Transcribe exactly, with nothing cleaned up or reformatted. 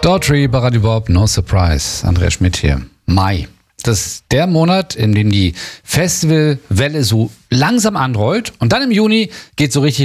Daughtry bei Radio Bob, No Surprise. Andreas Schmidt hier. Mai. Das ist der Monat, in dem die Festivalwelle so langsam anrollt. Und dann im Juni geht so richtig